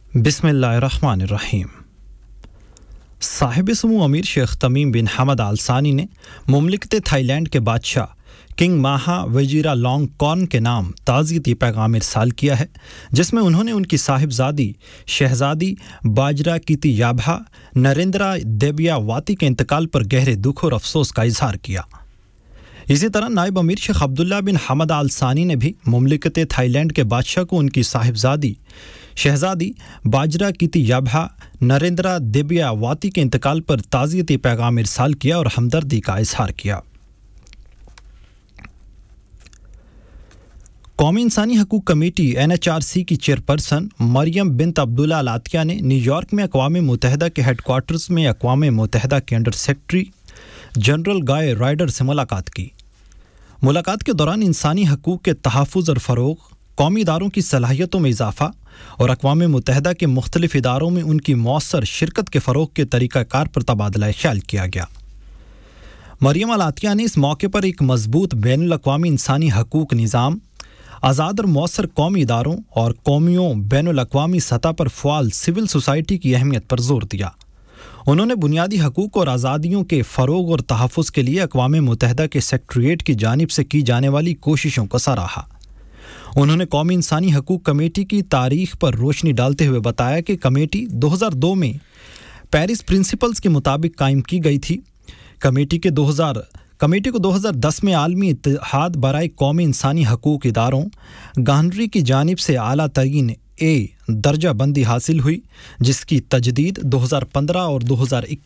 बिस्मिल्लाहिर्रहमानिर्रहीम। साहिब समू अमीर शेख तमीम बिन हमद आल सानी ने मुमलिकत थाईलैंड के बादशाह किंग माहा वेजिरालॉन्गकॉर्न के नाम ताज़ियती पैगाम इरसाल किया है, जिसमें उन्होंने उनकी साहिबजादी शहजादी बाजराकीती याभा नरेंद्रा देबियावाती के इंतकाल पर गहरे दुख और अफसोस का इजहार किया। इसी तरह नायब अमीर शेख अब्दुल्ला बिन हमद आल सानी ने भी मुमलिकत थाईलैंड के बादशाह को उनकी साहिबजादी शहजादी बाजराकीती याभा नरेंद्रा देबियावाती के इंतकाल पर ताज़ियती पैगाम इरसाल किया और हमदर्दी का इजहार किया। कौमी इंसानी हकूक़ कमेटी NHRC की चेयरपर्सन मरियम बिन्त अब्दुल्ला अल आतिया ने न्यूयॉर्क में अक़वाम मुत्तहिदा के हेडक्वार्टर्स में अक़वाम मुत्तहिदा के अंडर सेक्रेटरी जनरल गाय राइडर से मुलाकात की। मुलाकात के दौरान इंसानी हकूक़ के तहफ़्फ़ुज़ और फ़रोग़, कौमी इदारों की सलाहियतों में इजाफ़ा और अक़वाम मुत्तहिदा के मुख्तलिफ़ इदारों में उनकी मौसर शिरकत के फ़रोग़ के तरीक़ाकार पर तबादला ख़्याल किया गया। मरियम अल आतिया ने इस मौके पर एक मज़बूत बैनुल अक़वामी इंसानी हकूक़ निज़ाम, आज़ाद और मौसर कौमी इदारों और कौमियों बैनुल अक़वामी सतह पर फ़आल सिविल सोसाइटी की अहमियत पर जोर दिया। उन्होंने बुनियादी हकूक़ और आज़ादियों के फ़रोग़ और तहफ़्फ़ुज़ के लिए अक़वाम मुत्तहिदा के सेक्रेटेरिएट की जानिब से की जाने वाली कोशिशों को सराहा। उन्होंने कौमी इंसानी हकूक़ कमेटी की तारीख़ पर रोशनी डालते हुए बताया कि कमेटी 2002 में पेरिस प्रिंसिपल्स के मुताबिक कायम की गई थी। कमेटी को 2010 में आलमी इत्तेहाद बराए कौमी इंसानी हकूक़ इदारों गाहनरी की जानिब से आला तरीन दर्जा बंदी हासिल हुई, जिसकी तजदीद 2015 और 2021